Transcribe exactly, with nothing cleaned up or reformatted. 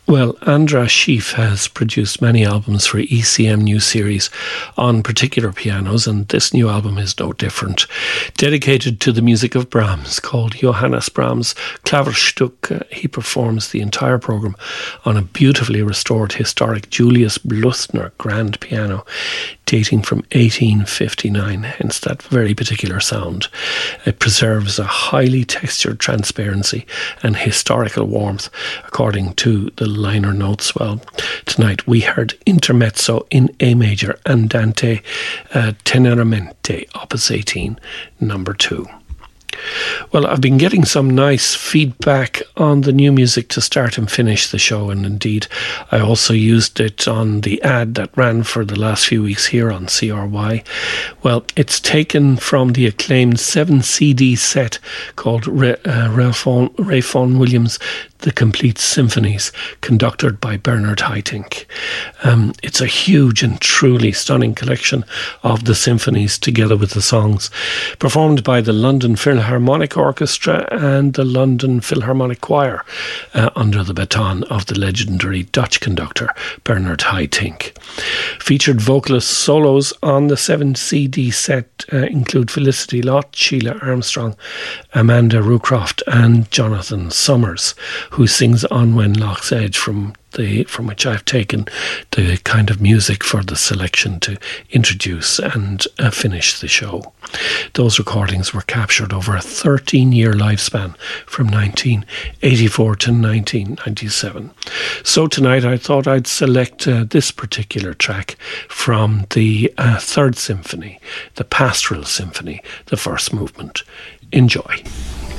Well, Andras Schief has produced many albums for E C M New Series on particular pianos, and this new album is no different. Dedicated to the music of Brahms, called Johannes Brahms Klaverstück, uh, he performs the entire programme on a beautifully restored historic Julius Bluthner grand piano dating from eighteen fifty-nine, hence that very particular sound. It preserves a highly textured transparency and historical warmth, according to the liner notes. Well, tonight we heard Intermezzo in A major, Andante uh, Teneramente, opus eighteen, number two. Well, I've been getting some nice feedback on the new music to start and finish the show, and indeed I also used it on the ad that ran for the last few weeks here on C R Y. Well, it's taken from the acclaimed seven C D set called Ray, uh, Ralph Vaughan Williams' The Complete Symphonies, conducted by Bernard Haitink. Um, it's a huge and truly stunning collection of the symphonies together with the songs, performed by the London Philharmonic Orchestra and the London Philharmonic Choir, uh, under the baton of the legendary Dutch conductor Bernard Haitink. Featured vocalist solos on the seven C D set uh, include Felicity Lott, Sheila Armstrong, Amanda Rucroft and Jonathan Summers, who sings On When Loch's Edge, from the from which I've taken the kind of music for the selection to introduce and uh, finish the show. Those recordings were captured over a thirteen-year lifespan from nineteen eighty-four to nineteen ninety-seven. So tonight I thought I'd select uh, this particular track from the uh, Third Symphony, the Pastoral Symphony, the first movement. Enjoy.